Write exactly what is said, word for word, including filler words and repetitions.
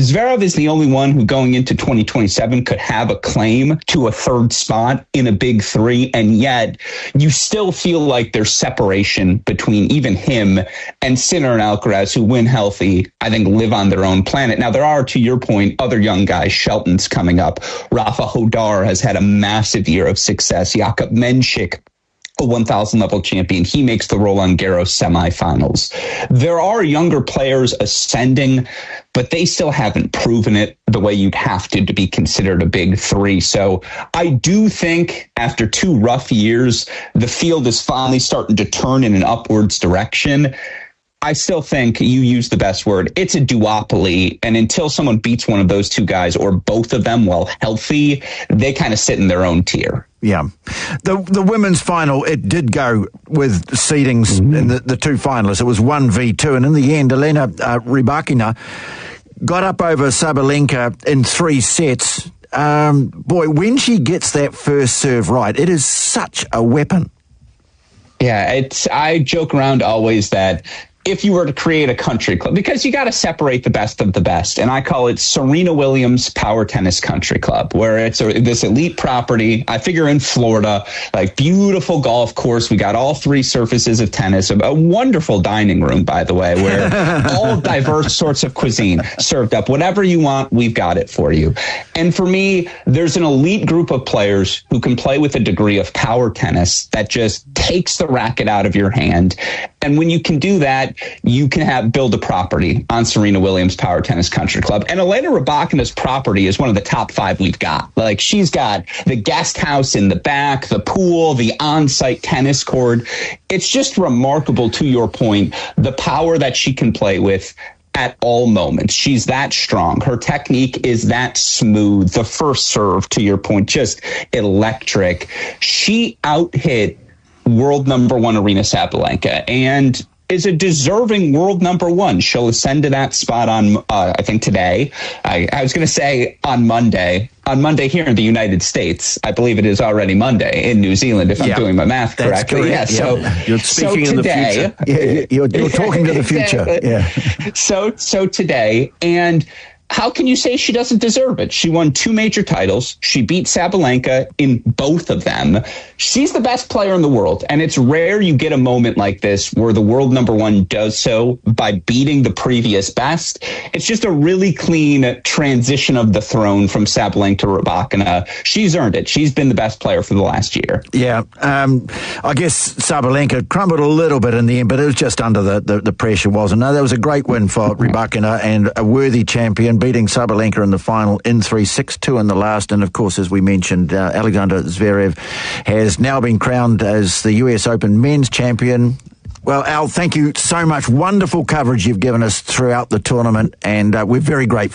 Zverev is the only one who going into twenty twenty-seven could have a claim to a third spot in a big three, and yet you still feel like there's separation between even him and Sinner and Alcaraz, who, when healthy, I think live on their own planet. Now, there are, to your point, other young guys. Shelton's coming up. Rafa Hodar has had a massive year of success. Jakub Menchik, a one thousand level champion. He makes the Roland Garros semifinals. There are younger players ascending, but they still haven't proven it the way you'd have to to be considered a big three. So I do think after two rough years, the field is finally starting to turn in an upwards direction. I still think you use the best word. It's a duopoly. And until someone beats one of those two guys or both of them while healthy, they kind of sit in their own tier. Yeah. The the women's final, it did go with seedings mm-hmm. in the, the two finalists. It was one v two. And in the end, Elena uh, Rybakina got up over Sabalenka in three sets. Um, boy, when she gets that first serve right, it is such a weapon. Yeah, it's. I joke around always that if you were to create a country club, because you got to separate the best of the best, and I call it Serena Williams Power Tennis Country Club, where it's a, this elite property. I figure in Florida, like beautiful golf course. We got all three surfaces of tennis, a, a wonderful dining room, by the way, where all diverse sorts of cuisine served up. Whatever you want, we've got it for you. And for me, there's an elite group of players who can play with a degree of power tennis that just takes the racket out of your hand. And when you can do that, you can have build a property on Serena Williams Power Tennis Country Club. And Elena Rybakina's property is one of the top five we've got. Like, she's got the guest house in the back, the pool, the on-site tennis court. It's just remarkable, to your point, the power that she can play with at all moments. She's that strong. Her technique is that smooth. The first serve, to your point, just electric. She out-hit world number one Aryna Sabalenka and is a deserving world number one. She'll ascend to that spot on, uh, I think today. I, I was going to say on Monday. On Monday here in the United States. I believe it is already Monday in New Zealand, if I'm yeah, doing my math correctly. Correct. Yeah, so yeah. You're speaking so in today, the future. Yeah, you're, you're talking to the future. Yeah. So, so today, and how can you say she doesn't deserve it? She won two major titles. She beat Sabalenka in both of them. She's the best player in the world. And it's rare you get a moment like this where the world number one does so by beating the previous best. It's just a really clean transition of the throne from Sabalenka to Rybakina. She's earned it. She's been the best player for the last year. Yeah. Um, I guess Sabalenka crumbled a little bit in the end, but it was just under the, the, the pressure, wasn't it? No, that was a great win for Rybakina and a worthy champion, beating Sabalenka in the final in three six two in the last. And, of course, as we mentioned, uh, Alexander Zverev has now been crowned as the U S Open men's champion. Well, Al, thank you so much. Wonderful coverage you've given us throughout the tournament, and uh, we're very grateful.